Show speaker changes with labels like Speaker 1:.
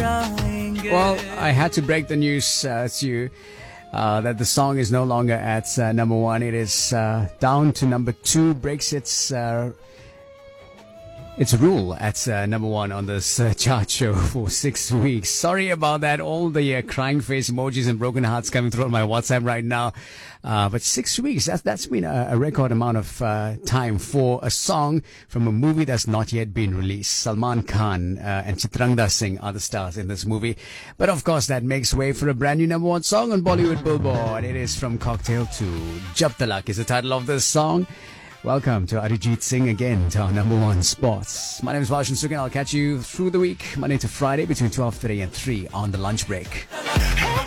Speaker 1: Well, I had to break the news to you that the song is no longer at number one. It is down to number two. Breaks its rule at number one on this chart show for 6 weeks. Sorry about that. All the crying face emojis and broken hearts coming through on my WhatsApp right now. But 6 weeks, that's been a record amount of time for a song from a movie that's not yet been released. Salman Khan and Chitrangda Singh are the stars in this movie. But of course, that makes way for a brand new number one song on Bollywood Billboard. It is from Cocktail to Jab Talak is the title of this song. Welcome to Arijit Singh again to our number one spots. My name is Varshan Sukin. I'll catch you through the week, Monday to Friday between 12:30 and 3 on the lunch break.